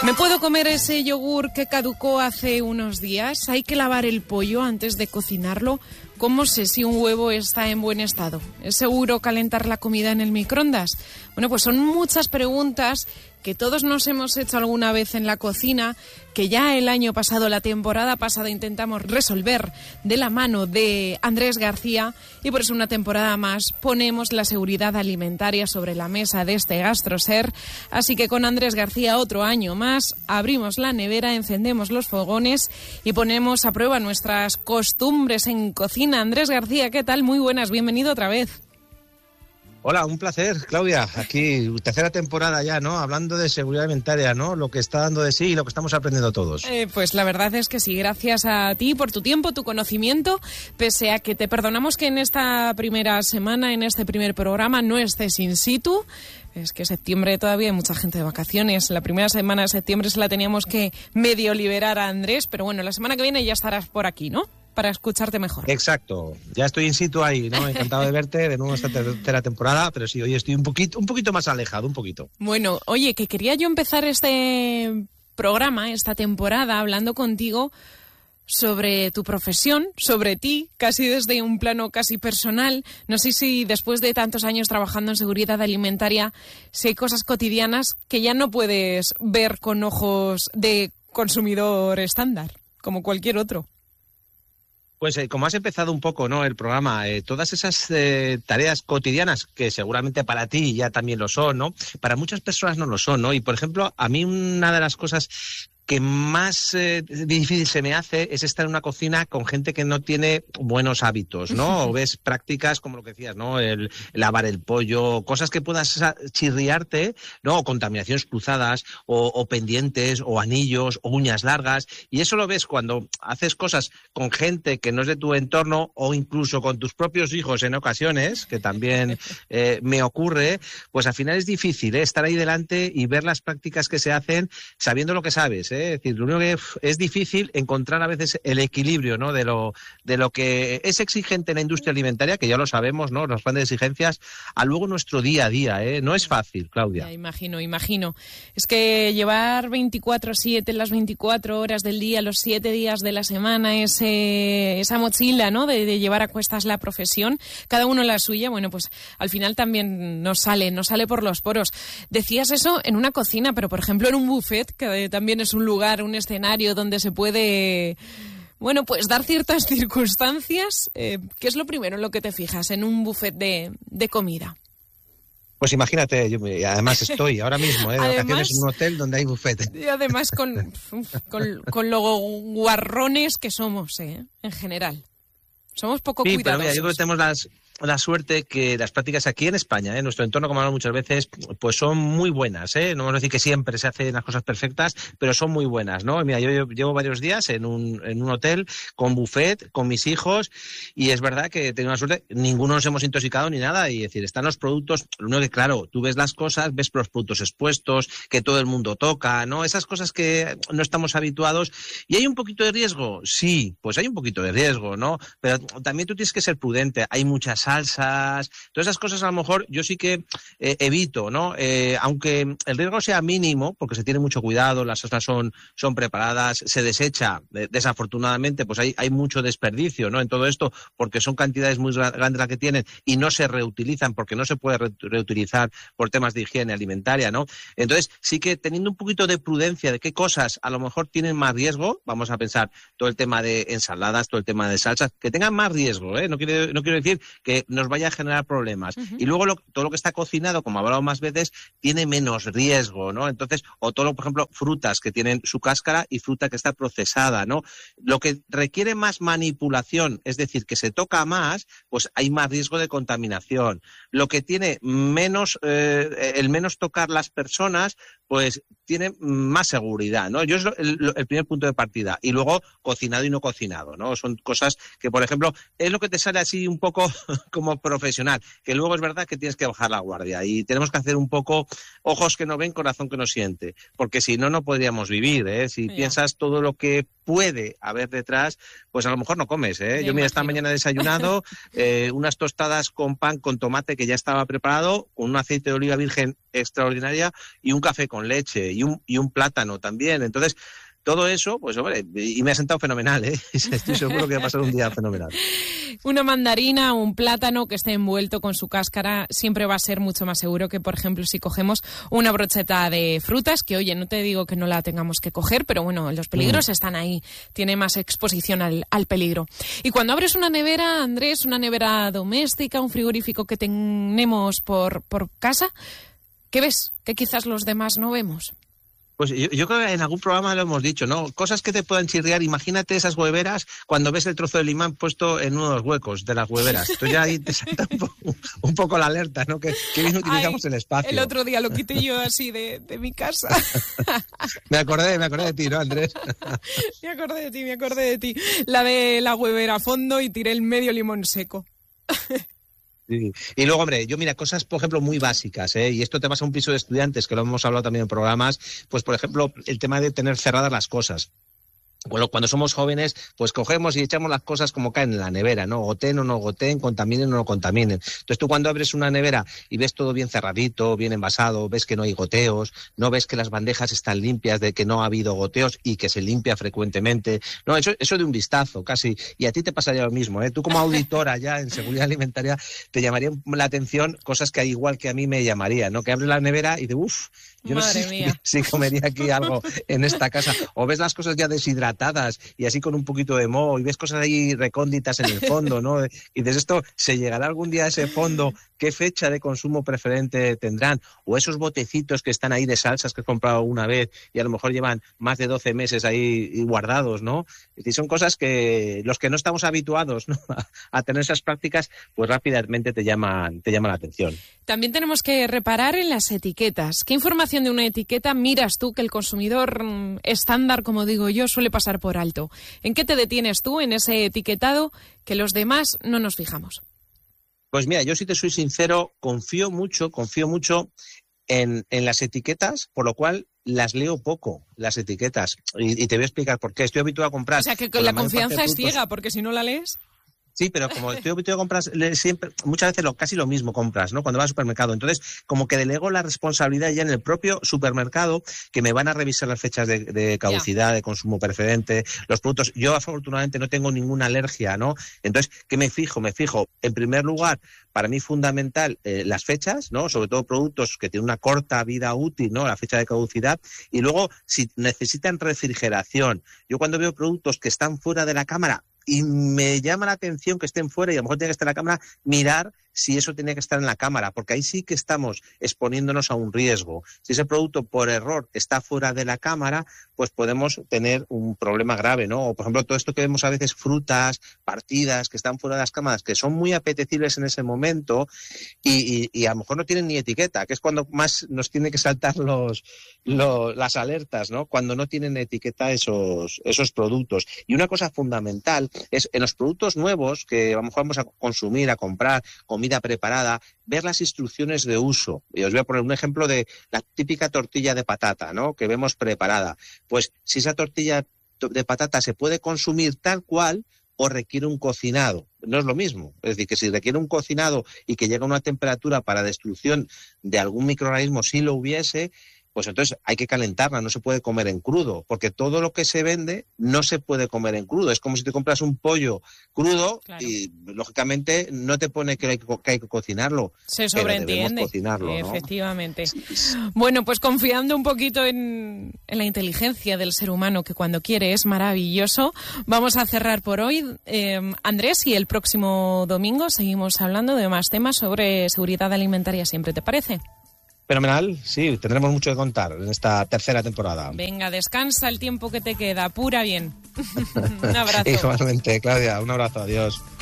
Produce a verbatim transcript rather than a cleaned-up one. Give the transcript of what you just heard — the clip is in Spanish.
¿Me puedo comer ese yogur que caducó hace unos días? ¿Hay que lavar el pollo antes de cocinarlo? ¿Cómo sé si un huevo está en buen estado? ¿Es seguro calentar la comida en el microondas? Bueno, pues son muchas preguntas que todos nos hemos hecho alguna vez en la cocina, que ya el año pasado, la temporada pasada, intentamos resolver de la mano de Andrés García, y por eso una temporada más ponemos la seguridad alimentaria sobre la mesa de este GastroSer. Así que con Andrés García otro año más, abrimos la nevera, encendemos los fogones y ponemos a prueba nuestras costumbres en cocina. Andrés García, ¿qué tal? Muy buenas, bienvenido otra vez. Hola, un placer, Claudia. Aquí, tercera temporada ya, ¿no? Hablando de seguridad alimentaria, ¿no? Lo que está dando de sí y lo que estamos aprendiendo todos. Eh, pues la verdad es que sí, gracias a ti por tu tiempo, tu conocimiento, pese a que te perdonamos que en esta primera semana, en este primer programa, no estés in situ. Es que septiembre todavía hay mucha gente de vacaciones. La primera semana de septiembre se la teníamos que medio liberar a Andrés, pero bueno, la semana que viene ya estarás por aquí, ¿no? Para escucharte mejor. Exacto, ya estoy in situ ahí, ¿no? Encantado de verte de nuevo esta tercera temporada, pero sí, hoy estoy un poquito, un poquito más alejado, un poquito. Bueno, oye, que quería yo empezar este programa, esta temporada, hablando contigo sobre tu profesión, sobre ti, casi desde un plano casi personal. No sé si después de tantos años trabajando en seguridad alimentaria, si hay cosas cotidianas que ya no puedes ver con ojos de consumidor estándar, como cualquier otro. Pues eh, como has empezado un poco, ¿no? El programa, eh, todas esas eh, tareas cotidianas que seguramente para ti ya también lo son, ¿no? Para muchas personas no lo son, ¿no? Y por ejemplo, a mí una de las cosas que más eh, difícil se me hace es estar en una cocina con gente que no tiene buenos hábitos, ¿no? O ves prácticas como lo que decías, ¿no? El, el lavar el pollo, cosas que puedas chirriarte, ¿no? O contaminaciones cruzadas, o, o pendientes, o anillos, o uñas largas. Y eso lo ves cuando haces cosas con gente que no es de tu entorno, o incluso con tus propios hijos en ocasiones, que también eh, me ocurre, pues al final es difícil, ¿eh? Estar ahí delante y ver las prácticas que se hacen sabiendo lo que sabes, ¿eh? Es decir, lo único que es difícil encontrar a veces el equilibrio, ¿no? De lo de lo que es exigente en la industria alimentaria, que ya lo sabemos, ¿no? Las grandes exigencias, a luego nuestro día a día, ¿eh? No es fácil, Claudia. Ya, imagino, imagino. Es que llevar veinticuatro siete, las veinticuatro horas del día, los siete días de la semana, ese, esa mochila, ¿no? De, de llevar a cuestas la profesión, cada uno la suya, bueno, pues al final también nos sale, nos sale por los poros. Decías eso en una cocina, pero por ejemplo en un buffet, que también es un lugar, un escenario donde se puede, bueno, pues dar ciertas circunstancias. Eh, ¿Qué es lo primero en lo que te fijas en un buffet de, de comida? Pues imagínate, yo además estoy ahora mismo ¿eh? de además, vacaciones en un hotel donde hay buffet. Y además con, con, con lo guarrones que somos, ¿eh? En general. Somos poco sí, cuidadosos. Pero mira, yo creo que tenemos las... la suerte que las prácticas aquí en España, ¿eh? En nuestro entorno, como hablamos muchas veces, pues son muy buenas, ¿eh? No vamos a decir que siempre se hacen las cosas perfectas, pero son muy buenas, ¿no? Mira, yo, yo llevo varios días en un, en un hotel con buffet, con mis hijos, y es verdad que tengo una suerte, ninguno nos hemos intoxicado ni nada, y es decir, están los productos, lo único que, claro, tú ves las cosas, ves los productos expuestos, que todo el mundo toca, ¿no? Esas cosas que no estamos habituados, y hay un poquito de riesgo, sí, pues hay un poquito de riesgo, ¿no? Pero también tú tienes que ser prudente, hay muchas salsas, todas esas cosas a lo mejor yo sí que eh, evito, ¿no? Eh, aunque el riesgo sea mínimo, porque se tiene mucho cuidado, las salsas son, son preparadas, se desecha, eh, desafortunadamente, pues hay, hay mucho desperdicio, ¿no? En todo esto, porque son cantidades muy grandes las que tienen y no se reutilizan, porque no se puede re- reutilizar por temas de higiene alimentaria, ¿no? Entonces, sí que teniendo un poquito de prudencia de qué cosas a lo mejor tienen más riesgo, vamos a pensar todo el tema de ensaladas, todo el tema de salsas, que tengan más riesgo, ¿eh? No quiero, no quiero decir que nos vaya a generar problemas. Uh-huh. Y luego lo, todo lo que está cocinado, como he hablado más veces, tiene menos riesgo, ¿no? Entonces, o todo, por ejemplo, frutas que tienen su cáscara y fruta que está procesada, ¿no? Lo que requiere más manipulación, es decir, que se toca más, pues hay más riesgo de contaminación. Lo que tiene menos, eh, el menos tocar las personas, pues tiene más seguridad, ¿no? Yo es lo, el, el primer punto de partida. Y luego, cocinado y no cocinado, ¿no? Son cosas que, por ejemplo, es lo que te sale así un poco como profesional, que luego es verdad que tienes que bajar la guardia y tenemos que hacer un poco ojos que no ven, corazón que no siente, porque si no, no podríamos vivir, ¿eh? Si yeah. piensas todo lo que puede haber detrás, pues a lo mejor no comes, ¿eh? Yo, Yo mira, esta mañana he desayunado eh, unas tostadas con pan con tomate que ya estaba preparado, con un aceite de oliva virgen extraordinaria y un café con leche y un, y un plátano también. Entonces, todo eso, pues hombre, y me ha sentado fenomenal, ¿eh? Estoy seguro que va a pasar un día fenomenal. Una mandarina, un plátano que esté envuelto con su cáscara siempre va a ser mucho más seguro que, por ejemplo, si cogemos una brocheta de frutas, que oye, no te digo que no la tengamos que coger, pero bueno, los peligros mm. están ahí, tiene más exposición al, al peligro. Y cuando abres una nevera, Andrés, una nevera doméstica, un frigorífico que tenemos por, por casa, ¿qué ves? Que quizás los demás no vemos. Pues yo, yo creo que en algún programa lo hemos dicho, ¿no? Cosas que te puedan chirriar. Imagínate esas hueveras cuando ves el trozo de limón puesto en uno de los huecos de las hueveras. Entonces ya ahí te salta un poco, un poco la alerta, ¿no? Que, que bien utilizamos Ay, el espacio. El otro día lo quité yo así de, de mi casa. me acordé, me acordé de ti, ¿no, Andrés? me acordé de ti, me acordé de ti. La de la huevera a fondo y tiré el medio limón seco. Sí. Y luego, hombre, yo mira, cosas, por ejemplo, muy básicas, ¿eh? Y esto te pasa a un piso de estudiantes, que lo hemos hablado también en programas, pues, por ejemplo, el tema de tener cerradas las cosas. Bueno, cuando somos jóvenes, pues cogemos y echamos las cosas como caen en la nevera, ¿no? Goteen o no goteen, contaminen o no contaminen. Entonces tú cuando abres una nevera y ves todo bien cerradito, bien envasado, ves que no hay goteos, no ves que las bandejas están limpias, de que no ha habido goteos y que se limpia frecuentemente. No, eso, eso de un vistazo, casi. Y a ti te pasaría lo mismo, ¿eh? Tú como auditora ya en seguridad alimentaria te llamaría la atención cosas que igual que a mí me llamarían, ¿no? Que abres la nevera y de uff, yo Madre no sé mía. si, si comería aquí algo en esta casa. O ves las cosas ya deshidratadas y así con un poquito de moho y ves cosas ahí recónditas en el fondo, ¿no? Y dices, esto, ¿se llegará algún día a ese fondo? ¿Qué fecha de consumo preferente tendrán? O esos botecitos que están ahí de salsas que he comprado una vez y a lo mejor llevan más de doce meses ahí guardados, ¿no? Y son cosas que los que no estamos habituados, ¿no? a, a tener esas prácticas, pues rápidamente te llaman, te llaman la atención. También tenemos que reparar en las etiquetas. ¿Qué información de una etiqueta miras tú que el consumidor mmm, estándar, como digo yo, suele pasar por alto? ¿En qué te detienes tú en ese etiquetado que los demás no nos fijamos? Pues mira, yo si te soy sincero, confío mucho, confío mucho en, en las etiquetas, por lo cual las leo poco, las etiquetas. Y, y te voy a explicar por qué. Estoy habituado a comprar... O sea, que la, la confianza es ciega, porque si no la lees... Sí, pero como estoy habituado a compras, siempre, muchas veces lo, casi lo mismo compras, ¿no? Cuando vas al supermercado. Entonces, como que delego la responsabilidad ya en el propio supermercado, que me van a revisar las fechas de, de caducidad, yeah. de consumo preferente, los productos. Yo, afortunadamente, no tengo ninguna alergia, ¿no? Entonces, ¿qué me fijo? Me fijo, en primer lugar, para mí fundamental, eh, las fechas, ¿no? Sobre todo productos que tienen una corta vida útil, ¿no? La fecha de caducidad. Y luego, si necesitan refrigeración. Yo cuando veo productos que están fuera de la cámara, y me llama la atención que estén fuera y a lo mejor tiene que estar en la cámara, mirar si eso tiene que estar en la cámara, porque ahí sí que estamos exponiéndonos a un riesgo. Si ese producto por error está fuera de la cámara, pues podemos tener un problema grave, ¿no? O por ejemplo, todo esto que vemos a veces, frutas, partidas que están fuera de las cámaras, que son muy apetecibles en ese momento y, y, y a lo mejor no tienen ni etiqueta, que es cuando más nos tiene que saltar los, los las alertas, ¿no? Cuando no tienen etiqueta esos, esos productos. Y una cosa fundamental es en los productos nuevos que a lo mejor vamos a consumir, a comprar, comida preparada, ver las instrucciones de uso. Y os voy a poner un ejemplo de la típica tortilla de patata, ¿no? Que vemos preparada. Pues si esa tortilla de patata se puede consumir tal cual o requiere un cocinado. No es lo mismo. Es decir, que si requiere un cocinado y que llega a una temperatura para destrucción de algún microorganismo, si lo hubiese, pues entonces hay que calentarla, no se puede comer en crudo, porque todo lo que se vende no se puede comer en crudo. Es como si te compras un pollo crudo, claro, y lógicamente no te pone que hay que, que, hay que cocinarlo. Se sobreentiende, cocinarlo, ¿no? Efectivamente. Sí, sí. Bueno, pues confiando un poquito en, en la inteligencia del ser humano, que cuando quiere es maravilloso, vamos a cerrar por hoy. Eh, Andrés, y el próximo domingo seguimos hablando de más temas sobre seguridad alimentaria siempre, ¿te parece? Fenomenal, sí, tendremos mucho que contar en esta tercera temporada. Venga, descansa el tiempo que te queda, apura bien. Un abrazo. Igualmente, Claudia, un abrazo, adiós.